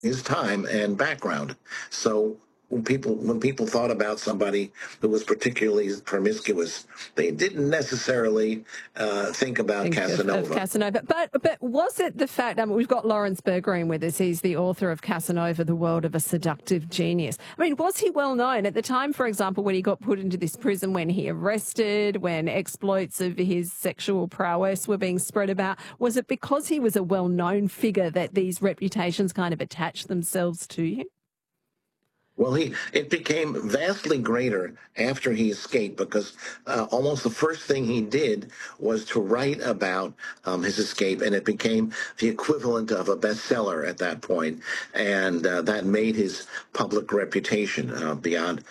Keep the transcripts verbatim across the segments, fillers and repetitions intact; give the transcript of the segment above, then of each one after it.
his time and background. So when people when people thought about somebody who was particularly promiscuous, they didn't necessarily uh, think about Think of, of Casanova. Casanova. But but was it the fact, I mean, we've got Lawrence Bergreen with us. He's the author of Casanova, The World of a Seductive Genius. I mean, was he well known at the time, for example, when he got put into this prison, when he arrested, when exploits of his sexual prowess were being spread about? Was it because he was a well-known figure that these reputations kind of attached themselves to him? Well, he it became vastly greater after he escaped because uh, almost the first thing he did was to write about um, his escape, and it became the equivalent of a bestseller at that point, and uh, that made his public reputation uh, beyond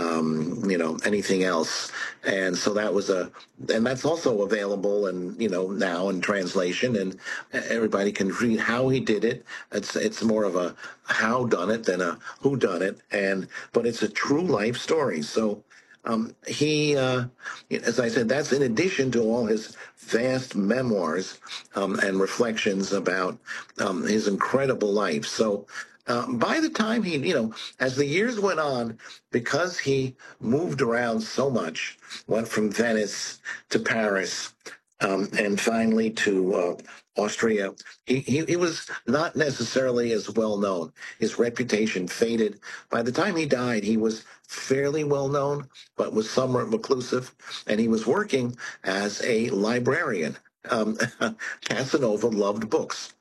um, you know anything else. And so that was a, and that's also available, and you know now in translation, and everybody can read how he did it. It's it's more of a how done it than a who done it, and but it's a true life story. So um, he, uh, as I said, that's in addition to all his vast memoirs um, and reflections about um, his incredible life. So. Uh, by the time he, you know, as the years went on, because he moved around so much, went from Venice to Paris, um, and finally to uh, Austria, he, he, he was not necessarily as well known. His reputation faded. By the time he died, he was fairly well known, but was somewhat reclusive, and he was working as a librarian. Um, Casanova loved books.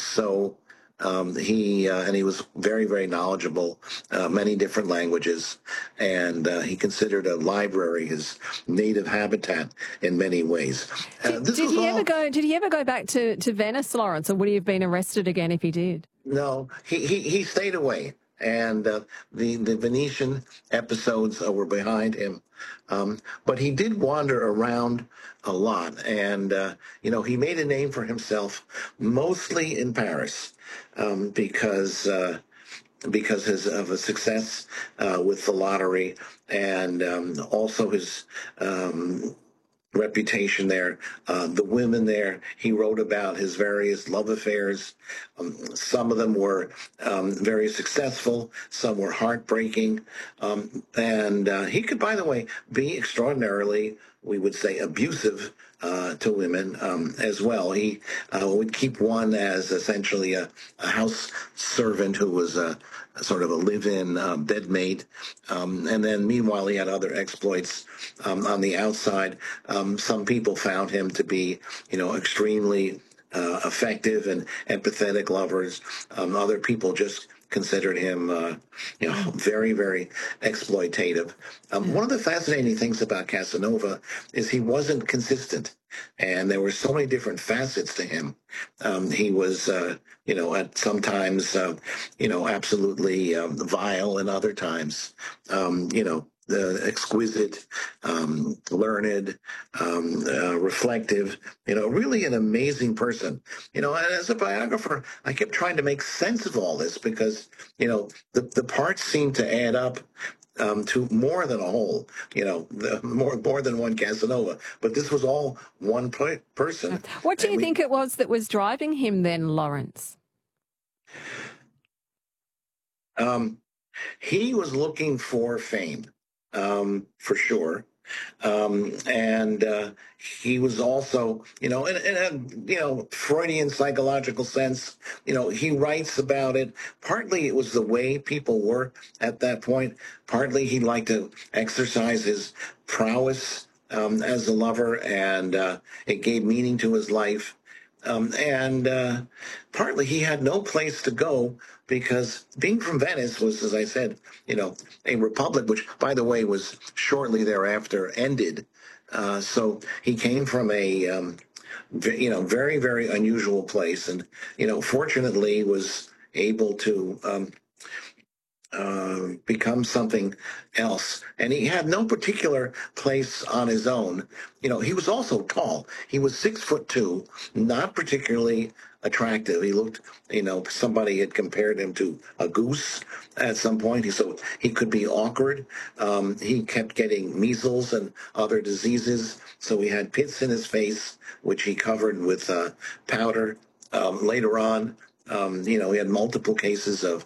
So um, he uh, and he was very, very knowledgeable, uh, many different languages, and uh, he considered a library his native habitat in many ways. Uh, Did, this did was he ever all go? Did he ever go back to, to Venice, Lawrence, or would he have been arrested again if he did? no, he he, he stayed away, and uh, the the Venetian episodes uh, were behind him. Um, but he did wander around a lot, and uh, you know he made a name for himself mostly in Paris um, because. Uh, because his, of his success uh, with the lottery, and um, also his um, reputation there. Uh, the women there, he wrote about his various love affairs. Um, some of them were um, very successful, some were heartbreaking. Um, and uh, he could, by the way, be extraordinarily, we would say, abusive uh, to women um, as well. He uh, would keep one as essentially a, a house servant who was a, a sort of a live-in uh, bedmate. Um, and then meanwhile, he had other exploits um, on the outside. Um, some people found him to be, you know, extremely uh, effective and empathetic lovers. Um, other people just considered him, uh, you know, very, very exploitative. Um, one of the fascinating things about Casanova is he wasn't consistent, and there were so many different facets to him. Um, he was, uh, you know, at sometimes, uh, you know, absolutely um, vile, and other times, um, you know, the exquisite, um, learned, um, uh, reflective, you know, really an amazing person. You know, and as a biographer, I kept trying to make sense of all this because, you know, the, the parts seem to add up um, to more than a whole, you know, the, more more than one Casanova. But this was all one per- person. What do And you we, think it was that was driving him then, Lawrence? um, he was looking for fame, um, for sure. Um, and uh, he was also, you know, in, in a, you know, Freudian psychological sense, you know, he writes about it. Partly it was the way people were at that point. Partly he liked to exercise his prowess um, as a lover, and uh, it gave meaning to his life. Um, and uh, partly he had no place to go because being from Venice was, as I said, you know, a republic, which, by the way, was shortly thereafter ended. Uh, so he came from a, um, v- you know, very, very unusual place, and you know, fortunately, was able to um, uh, become something else. And he had no particular place on his own. You know, he was also tall. He was six foot two, not particularly attractive. He looked, you know, somebody had compared him to a goose at some point. He, so he could be awkward. Um, he kept getting measles and other diseases. So he had pits in his face, which he covered with uh, powder. Um, later on, um, you know, he had multiple cases of